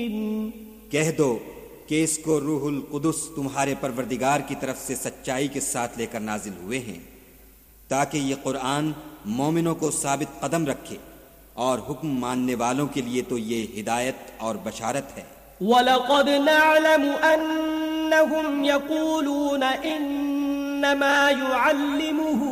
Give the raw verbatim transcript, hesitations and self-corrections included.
कह दो कि इसको रूहुल कुदुस तुम्हारे परवरदिगार की तरफ से सच्चाई के साथ लेकर नाजिल हुए हैं, ताकि ये कुरान मोमिनों को साबित कदम रखे, और हुक्म मानने वालों के लिए तो ये हिदायत और बशारत है। वलक़द नअलमु अन्नहुम यक़ूलून इन्नमा युअल्लिमुहु